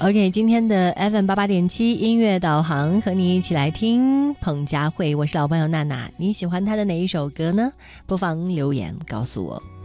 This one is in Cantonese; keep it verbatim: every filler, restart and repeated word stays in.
OK， 今天的 F M 八八点七音乐导航和你一起来听彭佳慧，我是老朋友娜娜，你喜欢她的哪一首歌呢？不妨留言告诉我。